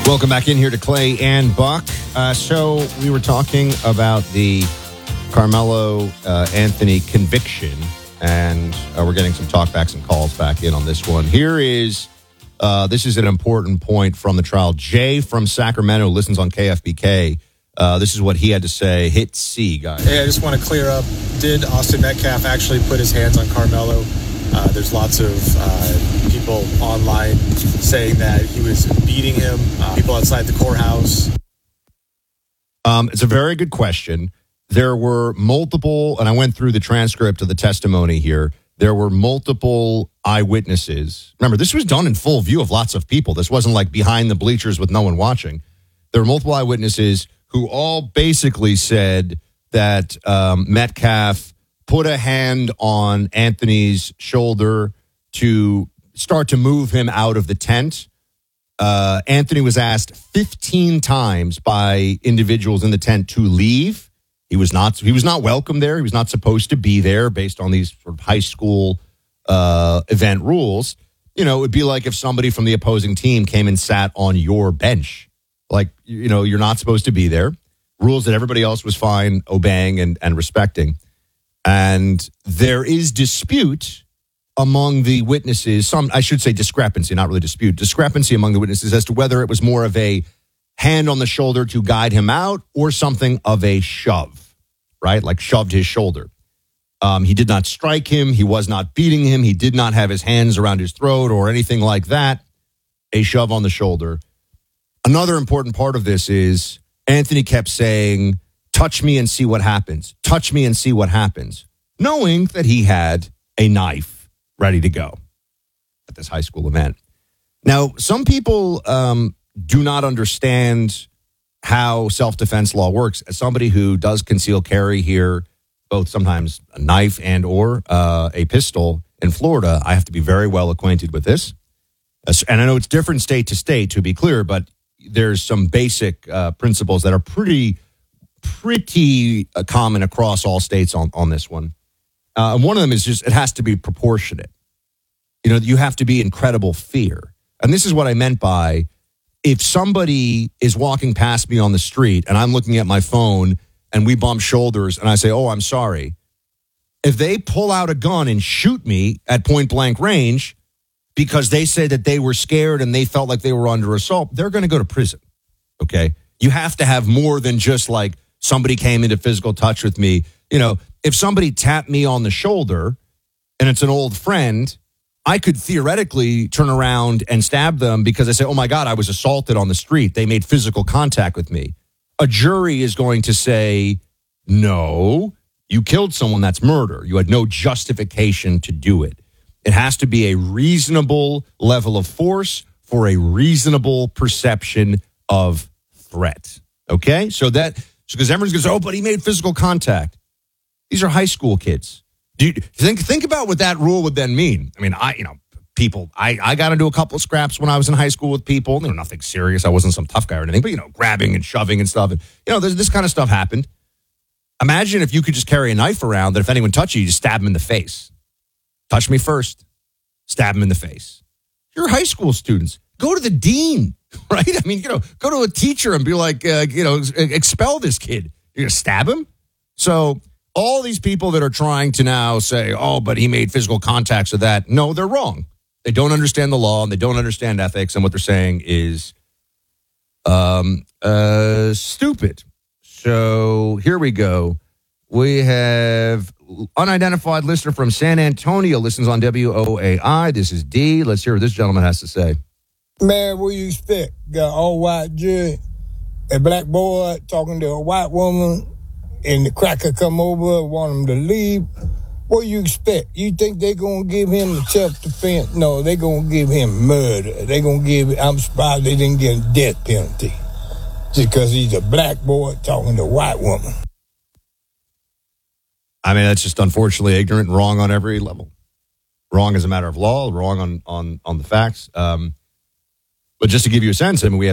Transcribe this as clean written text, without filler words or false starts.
Welcome back in here to Clay and Buck. So we were talking about the Carmelo Anthony conviction, and we're getting some talkbacks and calls back in on this one. This is an important point from the trial. Jay from Sacramento listens on KFBK. This is what he had to say. Hit C, guys. Hey, I just want to clear up. Did Austin Metcalf actually put his hands on Carmelo? There's lots of people online saying that he was beating him, people outside the courthouse. It's a very good question. There were multiple, and I went through the transcript of the testimony here. There were multiple eyewitnesses. Remember, this was done in full view of lots of people. This wasn't like behind the bleachers with no one watching. There were multiple eyewitnesses who all basically said that Metcalf put a hand on Anthony's shoulder to start to move him out of the tent. Anthony was asked 15 times by individuals in the tent to leave. He was not welcome there. He was not supposed to be there based on these sort of high school event rules. You know, it would be like if somebody from the opposing team came and sat on your bench. Like, you know, you're not supposed to be there. Rules that everybody else was fine obeying and respecting. And there is dispute among the witnesses, discrepancy, not really dispute, discrepancy among the witnesses as to whether it was more of a hand on the shoulder to guide him out or something of a shove, right? Like shoved his shoulder. He did not strike him. He was not beating him. He did not have his hands around his throat or anything like that. A shove on the shoulder. Another important part of this is Anthony kept saying, touch me and see what happens. Touch me and see what happens. Knowing that he had a knife ready to go at this high school event. Now, some people do not understand how self-defense law works. As somebody who does conceal carry here, both sometimes a knife and or a pistol in Florida, I have to be very well acquainted with this. And I know it's different state to state, to be clear, but there's some basic principles that are pretty common across all states on this one. And one of them is just, it has to be proportionate. You know, you have to be incredible fear. And this is what I meant by, if somebody is walking past me on the street and I'm looking at my phone and we bump shoulders and I say, oh, I'm sorry. If they pull out a gun and shoot me at point blank range because they said that they were scared and they felt like they were under assault, they're going to go to prison. Okay. You have to have more than just like somebody came into physical touch with me. You know, if somebody tapped me on the shoulder and it's an old friend, I could theoretically turn around and stab them because I say, oh my God, I was assaulted on the street. They made physical contact with me. A jury is going to say, no, you killed someone. That's murder. You had no justification to do it. It has to be a reasonable level of force for a reasonable perception of threat. Okay? So because everyone's going to say, oh, but he made physical contact. These are high school kids. Do you think about what that rule would then mean? I mean, I got into a couple of scraps when I was in high school with people. You know, nothing serious. I wasn't some tough guy or anything, but, you know, grabbing and shoving and stuff. And, you know, this kind of stuff happened. Imagine if you could just carry a knife around that if anyone touched you, you just stab them in the face. Touch me first. Stab them in the face. You're high school students. Go to the dean, right? I mean, you know, go to a teacher and be like, expel this kid. You're going to stab him? So all these people that are trying to now say, oh, but he made physical contacts with that. No, they're wrong. They don't understand the law and they don't understand ethics. And what they're saying is stupid. So here we go. We have unidentified listener from San Antonio listens on WOAI. This is D. Let's hear what this gentleman has to say. Man, what do you expect? Got all white jury, a black boy talking to a white woman, and the cracker come over, want him to leave. What do you expect? You think they gonna give him the self-defense? No, they gonna give him murder. I'm surprised they didn't give him death penalty. Just because he's a black boy talking to a white woman. I mean, that's just unfortunately ignorant and wrong on every level. Wrong as a matter of law, wrong on the facts. But just to give you a sense, I mean, we have